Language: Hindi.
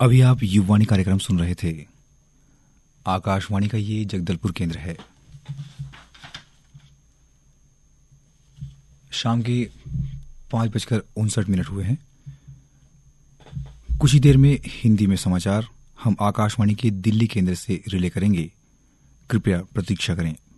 अभी आप युववाणी कार्यक्रम सुन रहे थे। आकाशवाणी का ये जगदलपुर केंद्र है। शाम के 5:59 हुए हैं। कुछ ही देर में हिंदी में समाचार हम आकाशवाणी के दिल्ली केंद्र से रिले करेंगे। कृपया प्रतीक्षा करें।